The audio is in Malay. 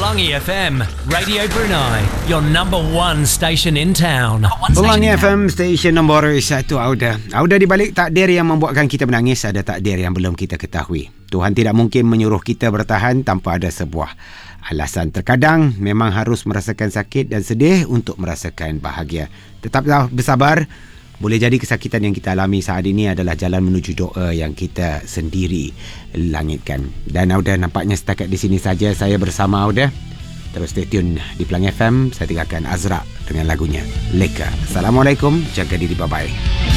Pelangi FM, Radio Brunei, your number one station in town. Pelangi FM, stesen nombor 1 Auda. Auda di balik takdir yang membuatkan kita menangis, ada takdir yang belum kita ketahui. Tuhan tidak mungkin menyuruh kita bertahan tanpa ada sebuah alasan. Terkadang memang harus merasakan sakit dan sedih untuk merasakan bahagia. Tetaplah bersabar. Boleh jadi kesakitan yang kita alami saat ini adalah jalan menuju doa yang kita sendiri langitkan. Dan Auda, nampaknya setakat di sini saja saya bersama Auda. Terus stay tune di Pelangi FM. Saya tinggalkan Azra dengan lagunya Leka. Assalamualaikum, jaga diri, bye-bye.